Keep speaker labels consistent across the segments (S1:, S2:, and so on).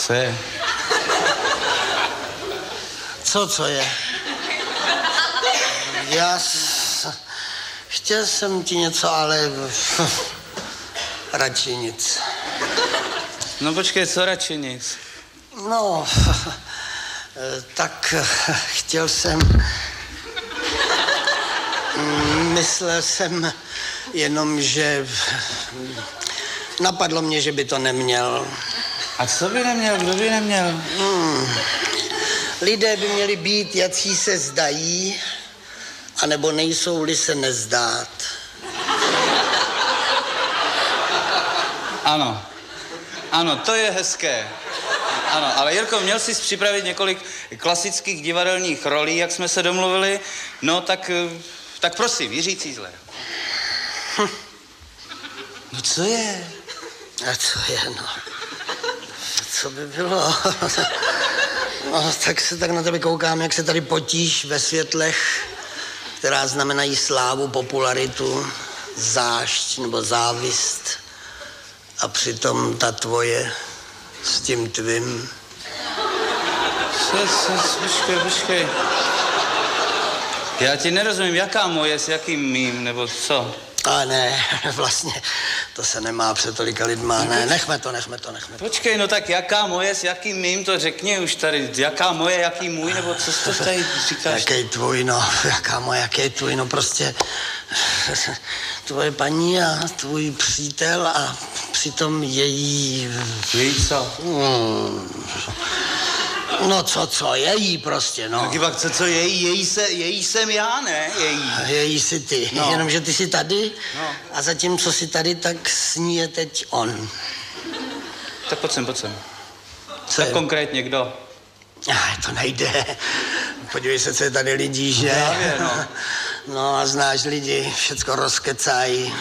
S1: Co je?
S2: Co je? Chtěl jsem ti něco, ale radši nic.
S1: No počkej, co radši nic?
S2: No, tak chtěl jsem... Myslel jsem jenom, že... Napadlo mě, že by to neměl.
S1: A co by neměl? Kdo by neměl?
S2: Lidé by měli být, jací se zdají, anebo nejsou-li se nezdát.
S1: Ano, to je hezké. Ano, ale Jirko, měl jsi připravit několik klasických divadelních rolí, jak jsme se domluvili. No, tak prosím, Jiří Cízler. No, co je?
S2: A co je, no? Co by bylo? No, tak se tak na tebe koukám, jak se tady potíš ve světlech, která znamenají slávu, popularitu, zášť nebo závist. A přitom ta tvoje s tím tvým.
S1: Počkej. Já ti nerozumím, jaká moje s jakým mým, nebo co?
S2: A ne, vlastně, to se nemá před tolika lidma, ne, nechme to.
S1: Počkej, no tak jaká moje s jakým mým, to řekni už tady, jaká moje, jaký můj, nebo co to tady říkáš?
S2: Jaký tvůj, no, jaká moje, jaký tvůj, no prostě tvoje paní a tvůj přítel a přitom její...
S1: Její co?
S2: No co, její prostě, no.
S1: Taky pak co její jsem já, ne?
S2: Její jsi ty,
S1: no.
S2: Jenomže ty jsi tady
S1: no.
S2: A zatímco jsi tady, tak s ní je teď on.
S1: Tak pojď sem.
S2: Co
S1: tak
S2: je?
S1: Konkrétně kdo?
S2: To nejde. Podívej se, co je tady lidí, že?
S1: Právě, no.
S2: No a znáš lidi, všecko rozkecají.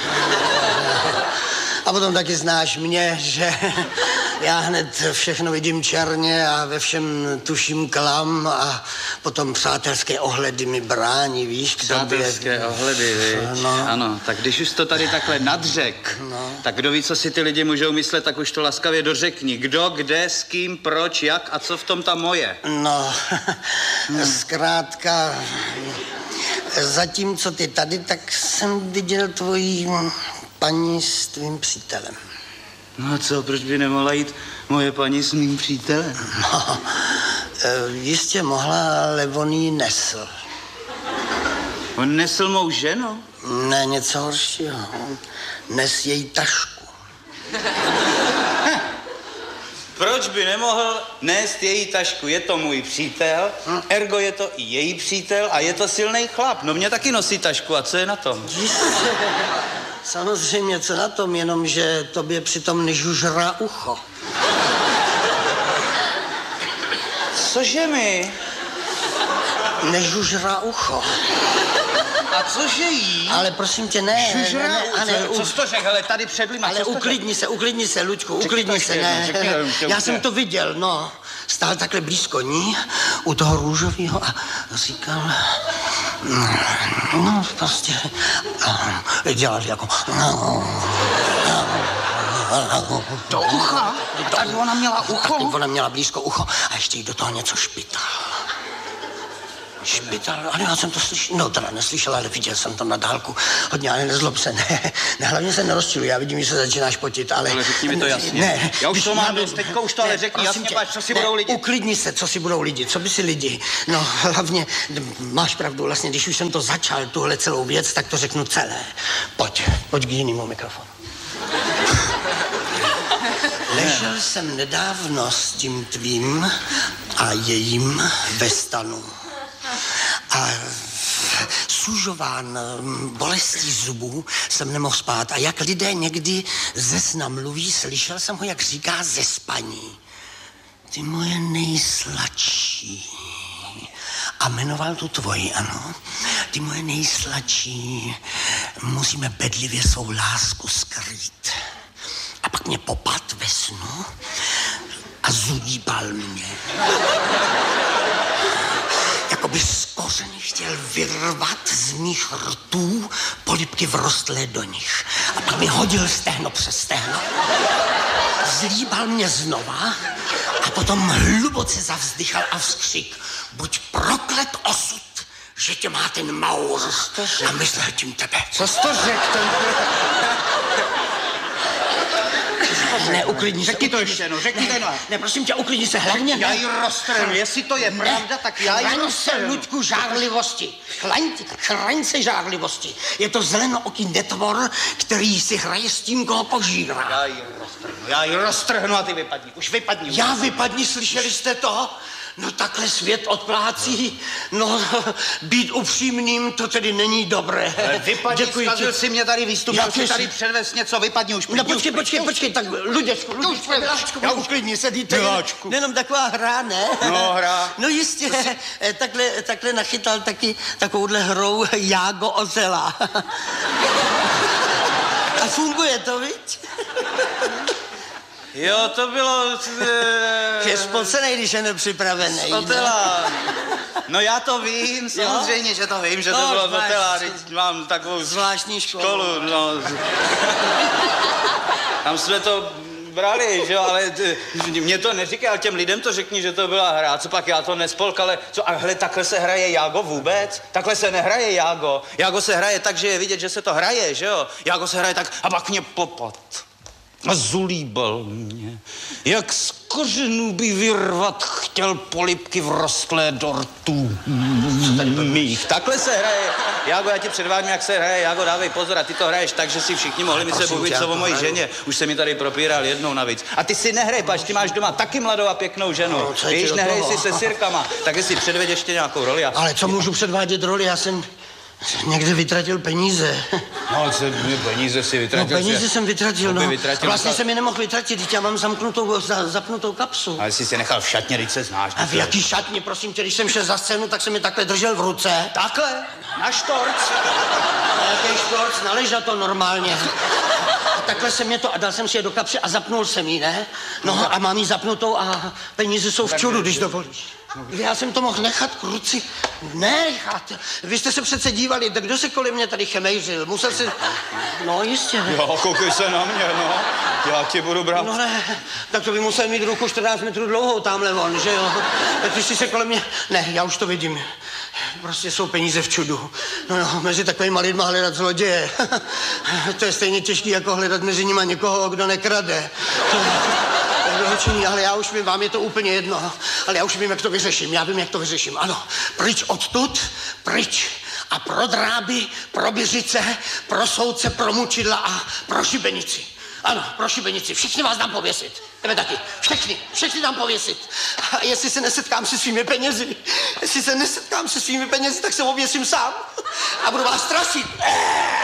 S2: A potom taky znáš mě, že já hned všechno vidím černě a ve všem tuším klam a potom přátelské ohledy mi brání, víš, k tobě.
S1: Přátelské ohledy, víš?
S2: No.
S1: Ano, tak když už to tady takhle nadřek, tak kdo ví, co si ty lidi můžou myslet, tak už to laskavě dořekni. Kdo, kde, s kým, proč, jak a co v tom ta moje?
S2: No, zkrátka, zatímco ty tady, tak jsem viděl tvojí paní s tvým přítelem.
S1: No a co, proč by nemohla jít moje paní s mým přítelem?
S2: No, jistě mohla, ale on jí nesl.
S1: On nesl mou ženu?
S2: Ne, něco horšího. On nes její tašku.
S1: Proč by nemohl nést její tašku? Je to můj přítel, ergo je to i její přítel a je to silný chlap. No mě taky nosí tašku a co je na tom?
S2: Jistě. Samozřejmě, co na tom, jenomže tobě přitom nežužrá ucho.
S1: Cože mi?
S2: Nežužrá ucho.
S1: A cože jí?
S2: Ale prosím tě, ne.
S1: Co jsi to řekl, hele, tady před lidma.
S2: Ale uklidni se, Luďku, uklidni se, ne. Já jsem to viděl, no. Stál takhle blízko ní, u toho růžového a říkal... No, prostě... Dělal jako...
S1: Do ucha? Tak ona měla ucho?
S2: Tak ona měla blízko ucho a ještě jí do toho něco špital. Ale já jsem to slyšel, no teda neslyšel, ale viděl jsem to na dálku. Hodně, ale nezlob se, ne, hlavně se nerozčiluj, já vidím, že se začínáš potit, ale...
S1: Ale řekni mi to jasně.
S2: Ne.
S1: Já už to mám dost, teďko už to ale řekni jasně, co si budou lidi.
S2: Uklidni se, co si budou lidi, co by si lidi. No, hlavně, máš pravdu, vlastně, když už jsem to začal, tuhle celou věc, tak to řeknu celé. Pojď k jinému mikrofonu. Ležel jsem nedávno s tím tvým a jejím ve stanu. A sužován bolestí zubů jsem nemohl spát. A jak lidé někdy ze sna mluví, slyšel jsem ho, jak říká ze spaní. Ty moje nejsladší. A jmenoval tu tvoji, ano. Ty moje nejsladší. Musíme bedlivě svou lásku skrýt. A pak mě popad ve snu a zudíbal mě. Jakoby z kořeny chtěl vyrvat z mých rtů polibky vrostlé do nich. A pak mi hodil stehno přes stehno. Zlíbal mě znova A potom hluboce zavzdychal a vzkřik. Buď proklet osud, že tě má ten Maur. A myslel tím tebe.
S1: Co jsi to řekl?
S2: Ne, uklidni se.
S3: Řekni to ještě, no, řekni to, no.
S2: Ne, prosím tě, uklidni se, hlavně
S3: Já ji roztrhnu, jestli to je pravda, tak já ji
S2: Chraň se,
S3: roztrhnu.
S2: Luďku, žárlivosti. Chraň se žárlivosti. Je to zelenooký netvor, který si hraje s tím, koho požírá.
S3: Já ji roztrhnu a ty vypadni, už vypadni.
S2: Já vypadni, slyšeli jste to? No takhle svět odplácí. No, být upřímným, to tedy není dobré.
S3: Vypadni, zkazil si mě tady výstup,
S2: Já
S3: já si
S2: těž-
S3: tady předvést něco, vypadni už.
S2: No počkej, tak Luděčku,
S3: Já
S2: uklidni se, dejte.
S3: Miláčku.
S2: Jenom taková hra, ne?
S3: No, hra.
S2: No jistě, takhle nachytal taky takovouhle hrou Jágo Ozela. A funguje to, viď?
S1: Jo, to bylo...
S2: Je spocenej, když je nepřipravený.
S1: Z hotela. No já to vím, samozřejmě, že to vím, že to
S2: No,
S1: bylo z
S2: zvlášť.
S1: hotela, teď mám takovou
S2: Zvláštní
S1: školu, no. Tam jsme to brali, že jo, ale mě to neříkal, těm lidem to řekni, že to byla hra, co pak já to nespolk, ale co, a hle, takhle se hraje Jágo vůbec? Takhle se nehraje Jágo. Jágo se hraje tak, že je vidět, že se to hraje, že jo. Jágo se hraje tak a pak mě popad. A zulíbal mě, jak z kořenů by vyrvat chtěl polibky vrostlé dortů mých. Takhle se hraje. Jágo, já ti předvádím, jak se hraje. Jágo, dávej pozor, a ty to hraješ tak, že si všichni mohli myslet, mluvit co o mojí ženě. Už se mi tady propíral jednou navíc. A ty si nehraj, pač, ty máš doma taky mladou a pěknou ženu.
S2: No, co je ti
S1: Víš,
S2: do
S1: nehraj
S2: toho?
S1: si se sirkama, tak si předved ještě nějakou roli.
S2: Ale co můžu předvádět roli? Já jsem někde vytratil peníze.
S1: No, peníze si
S2: No,
S1: vytratil.
S2: peníze jsem vytratil, no.
S1: Vytratil,
S2: Vlastně jsem je nemohl vytratit, teď já mám zapnutou kapsu.
S1: Ale jsi si nechal v šatně, teď se znáš.
S2: A v jaký šatně, prosím tě, když jsem šel za scénu, tak jsem je takhle držel v ruce.
S1: Takhle? Na štorc?
S2: A jaký štorc, naležel to normálně. A takhle jsem je to, a dal jsem si je do kapsy a zapnul jsem ji, ne? No a mám ji zapnutou a peníze jsou v čudu, když dovolíš. Já jsem to mohl nechat k ruci. Nechat. Vy jste se přece dívali, tak kdo se kolem mě tady chemejřil? Musel si... No jistě.
S1: Jo, koukej se na mě, no. Já ti budu brát.
S2: No ne, tak to by musel mít ruku 14 metrů dlouhou tamhle on, že jo? Tak když si se kolem mě... Ne, já už to vidím. Prostě jsou peníze v čudu. No, mezi takovýma lidma hledat zloděje. To je stejně těžký, jako hledat mezi nima někoho, kdo nekrade. Ale já už vím, vám je to úplně jedno, ale já už vím, jak to vyřeším. Já vím, jak to vyřeším. Ano, pryč odtud, pryč. A pro dráby, pro běžice, pro soudce, pro mučidla a pro šibenici. Ano, pro šibenici. Všichni vás dám pověsit. Tebe taky. Všechny dám pověsit. A jestli se nesetkám se svými penězi, tak se oběsím sám. A budu vás strašit.